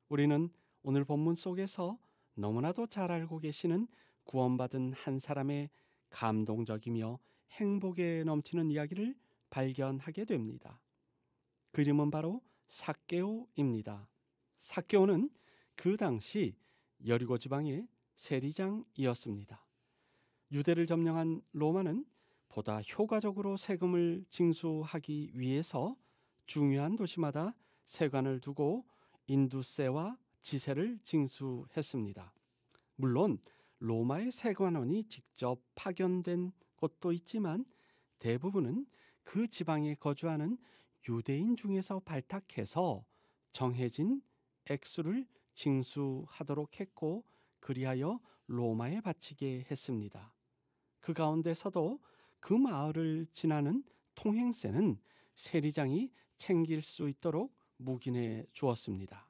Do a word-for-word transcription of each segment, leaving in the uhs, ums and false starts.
우리는 오늘 본문 속에서 너무나도 잘 알고 계시는 구원받은 한 사람의 감동적이며 행복에 넘치는 이야기를 발견하게 됩니다. 그 이름은 바로 삭개오입니다. 삭개오는 그 당시 여리고 지방의 세리장이었습니다. 유대를 점령한 로마는 보다 효과적으로 세금을 징수하기 위해서 중요한 도시마다 세관을 두고 인두세와 지세를 징수했습니다. 물론 로마의 세관원이 직접 파견된 곳도 있지만 대부분은 그 지방에 거주하는 유대인 중에서 발탁해서 정해진 액수를 징수하도록 했고 그리하여 로마에 바치게 했습니다. 그 가운데서도 그 마을을 지나는 통행세는 세리장이 챙길 수 있도록 묵인해 주었습니다.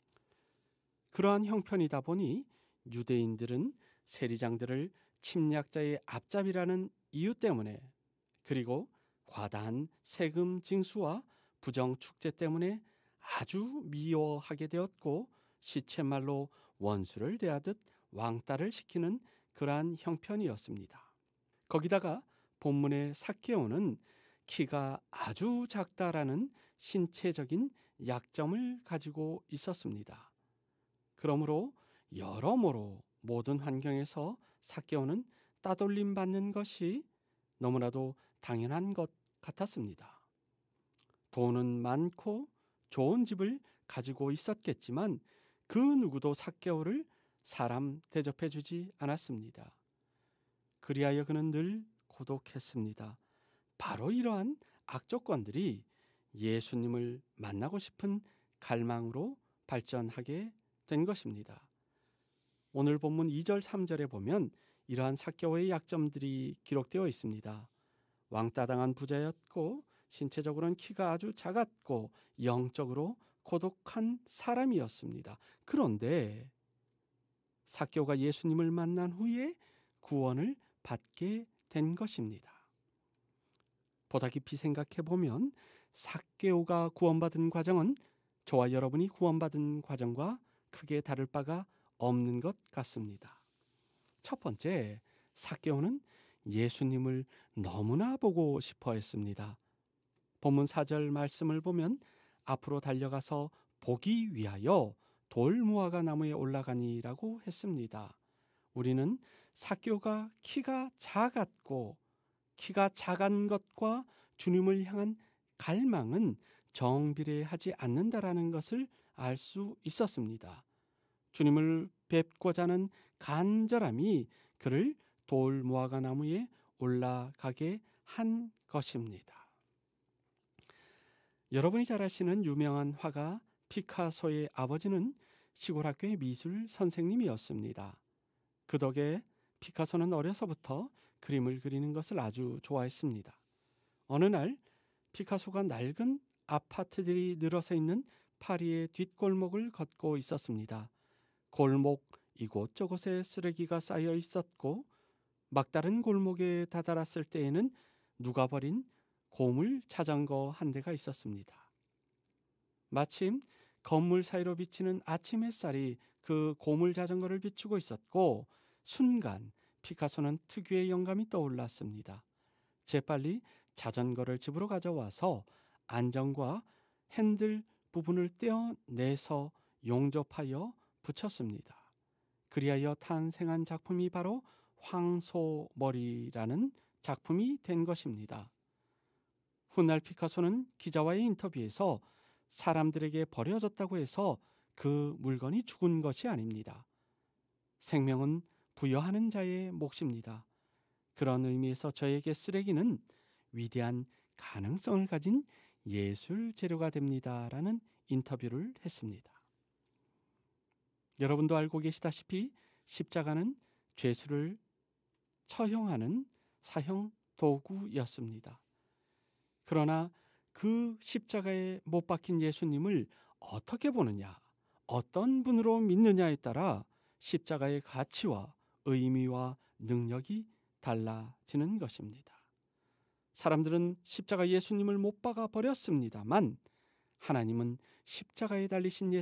그러한 형편이다 보니 유대인들은 세리장들을 침략자의 앞잡이라는 이유 때문에 그리고 과다한 세금 징수와 부정 축제 때문에 아주 미워하게 되었고 시쳇말로 원수를 대하듯 왕따를 시키는 그러한 형편이었습니다. 거기다가 본문의 삭개오는 키가 아주 작다라는 신체적인 약점을 가지고 있었습니다. 그러므로 여러모로 모든 환경에서 삭개오는 따돌림 받는 것이 너무나도 당연한 것 같았습니다. 돈은 많고 좋은 집을 가지고 있었겠지만 그 누구도 삭개오를 사람 대접해 주지 않았습니다. 그리하여 그는 늘 고독했습니다. 바로 이러한 악조건들이 예수님을 만나고 싶은 갈망으로 발전하게 된 것입니다. 오늘 본문 이 절 삼 절에 보면 이러한 삭개오의 약점들이 기록되어 있습니다. 왕따당한 부자였고 신체적으로는 키가 아주 작았고 영적으로 고독한 사람이었습니다. 그런데 삭개오가 예수님을 만난 후에 구원을 받게 된 것입니다. 보다 깊이 생각해 보면 삭개오가 구원받은 과정은 저와 여러분이 구원받은 과정과 크게 다를 바가 없는 것 같습니다. 첫 번째, 삭개오는 예수님을 너무나 보고 싶어 했습니다. 본문 사 절 말씀을 보면 앞으로 달려가서 보기 위하여 돌무화과 나무에 올라가니라고 했습니다. 우리는 삭개오가 키가 작았고 키가 작은 것과 주님을 향한 갈망은 정비례하지 않는다라는 것을 알 수 있었습니다. 주님을 뵙고자 하는 간절함이 그를 돌무화과 나무에 올라가게 한 것입니다. 여러분이 잘 아시는 유명한 화가 피카소의 아버지는 시골 학교의 미술 선생님이었습니다. 그 덕에 피카소는 어려서부터 그림을 그리는 것을 아주 좋아했습니다. 어느 날 피카소가 낡은 아파트들이 늘어서 있는 파리의 뒷골목을 걷고 있었습니다. 골목 이곳저곳에 쓰레기가 쌓여 있었고 막다른 골목에 다다랐을 때에는 누가 버린 고물 자전거 한 대가 있었습니다. 마침 건물 사이로 비치는 아침 햇살이 그 고물 자전거를 비추고 있었고 순간 피카소는 특유의 영감이 떠올랐습니다. 재빨리 자전거를 집으로 가져와서 안전과 핸들 부분을 떼어내서 용접하여 붙였습니다. 그리하여 탄생한 작품이 바로 황소머리라는 작품이 된 것입니다. 훗날 피카소는 기자와의 인터뷰에서 사람들에게 버려졌다고 해서 그 물건이 죽은 것이 아닙니다. 생명은 부여하는 자의 몫입니다. 그런 의미에서 저에게 쓰레기는 위대한 가능성을 가진 예술 재료가 됩니다라는 인터뷰를 했습니다. 여러분도 알고 계시다시피 십자가는 죄수를 처형하는 사형 도구였습니다. 그러나 그 십자가에 못 박힌 예수님을 어떻게 보느냐, 어떤 분으로 믿느냐에 따라 십자가의 가치와 의미와 능력이 달라지는 것입니다. 사람들은 십자가 예수님을 못 박아 버렸습니다만 하나님은 십자가에 달리신